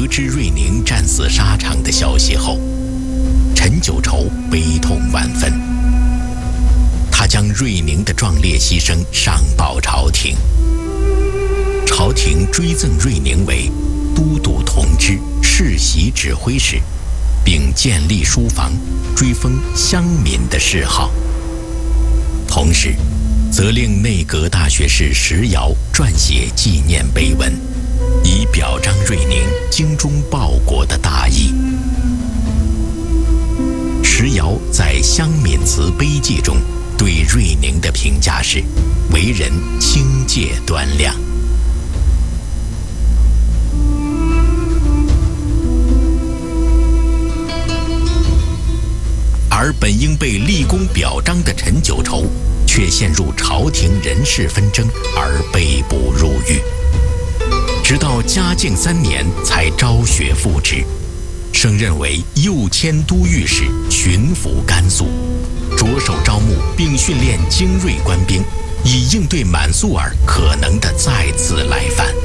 知瑞宁战死沙场的消息后，陈九畴悲痛万分。他将瑞宁的壮烈牺牲上报朝廷，朝廷追赠瑞宁为都督同知、世袭指挥使，并建立书房，追封乡民的谥号。同时，责令内阁大学士石瑶撰写纪念碑文，以表彰瑞宁精忠报国的大义。石瑶在《乡民祠碑记》中对瑞宁的评价是：为人清介端亮。而本应被立功表彰的陈九畴，却陷入朝廷人事纷争而被捕入狱，直到嘉靖3年才昭雪复职，升任为右迁都御史，巡抚甘肃，着手招募并训练精锐官兵，以应对满速尔可能的再次来犯。